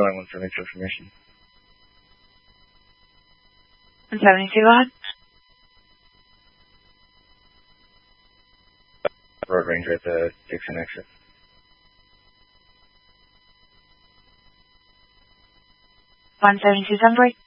Airline 172 information. 172, go ahead. Road Ranger at the Dixon exit. 172, 73.